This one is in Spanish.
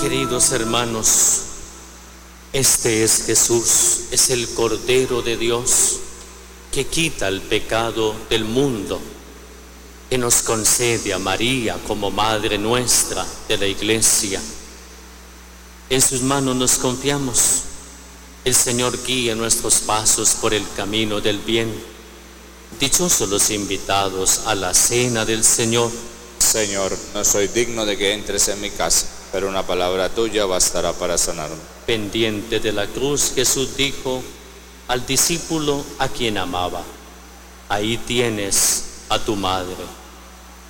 Queridos hermanos, este es Jesús, es el Cordero de Dios que quita el pecado del mundo, que nos concede a María como Madre nuestra de la Iglesia. En sus manos nos confiamos. El Señor guía nuestros pasos por el camino del bien. Dichosos los invitados a la cena del Señor. Señor, no soy digno de que entres en mi casa, pero una palabra tuya bastará para sanarme. Pendiente de la cruz, Jesús dijo al discípulo a quien amaba: ahí tienes a tu madre.